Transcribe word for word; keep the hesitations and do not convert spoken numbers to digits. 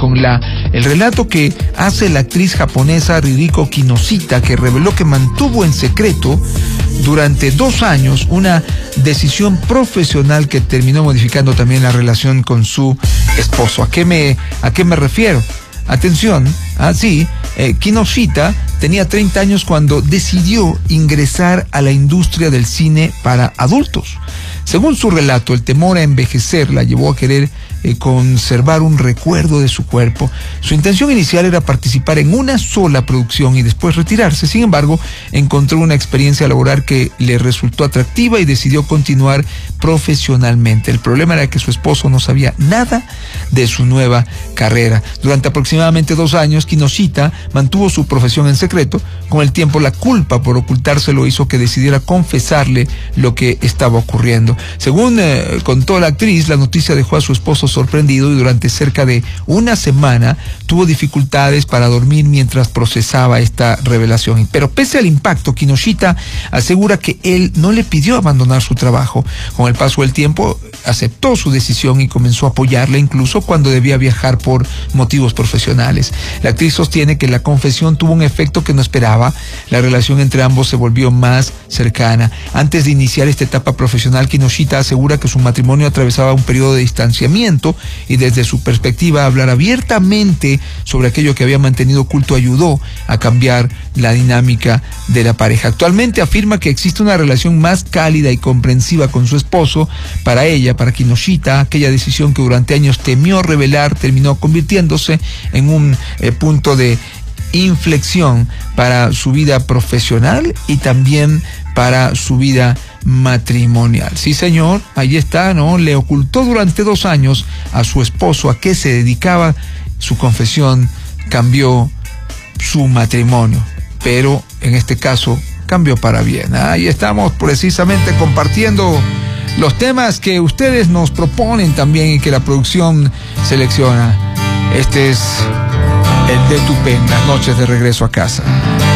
con la el relato que hace la actriz japonesa Ririko Kinoshita, que reveló que mantuvo en secreto durante dos años una decisión profesional que terminó modificando también la relación con su esposo. ¿A qué me, a qué me refiero? Atención, así, eh, Kinoshita tenía treinta años cuando decidió ingresar a la industria del cine para adultos. Según su relato, el temor a envejecer la llevó a querer eh, conservar un recuerdo de su cuerpo. Su intención inicial era participar en una sola producción y después retirarse. Sin embargo, encontró una experiencia laboral que le resultó atractiva y decidió continuar profesionalmente. El problema era que su esposo no sabía nada de su nueva carrera. Durante aproximadamente dos años, Kinoshita mantuvo su profesión en secreto. Con el tiempo, la culpa por ocultárselo hizo que decidiera confesarle lo que estaba ocurriendo. Según eh, contó la actriz, la noticia dejó a su esposo sorprendido y durante cerca de una semana tuvo dificultades para dormir mientras procesaba esta revelación. Pero pese al impacto, Kinoshita asegura que él no le pidió abandonar su trabajo. Con el paso del tiempo, aceptó su decisión y comenzó a apoyarla incluso cuando debía viajar por motivos profesionales. La actriz sostiene que la confesión tuvo un efecto que no esperaba. La relación entre ambos se volvió más cercana. Antes de iniciar esta etapa profesional, Kinoshita asegura que su matrimonio atravesaba un periodo de distanciamiento y desde su perspectiva hablar abiertamente sobre aquello que había mantenido oculto ayudó a cambiar la dinámica de la pareja. Actualmente afirma que existe una relación más cálida y comprensiva con su esposo. Para ella, para Kinoshita, aquella decisión que durante años temió revelar terminó convirtiéndose en un eh, punto de inflexión para su vida profesional y también para su vida matrimonial. Sí, señor, ahí está, ¿no? Le ocultó durante dos años a su esposo a qué se dedicaba. Su confesión cambió su matrimonio, pero en este caso cambió para bien. Ahí estamos precisamente compartiendo los temas que ustedes nos proponen también y que la producción selecciona. Este es el de tu pen, las noches de regreso a casa.